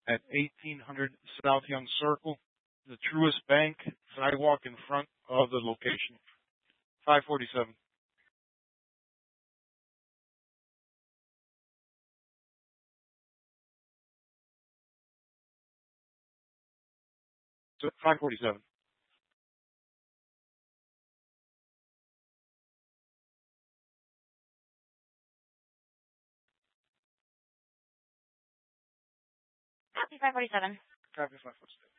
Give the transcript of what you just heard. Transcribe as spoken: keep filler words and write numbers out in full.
at eighteen hundred South Young Circle, the Truist Bank sidewalk in front of the location. five forty-seven. So five forty-seven. Copy five forty-seven. Copy five forty-seven.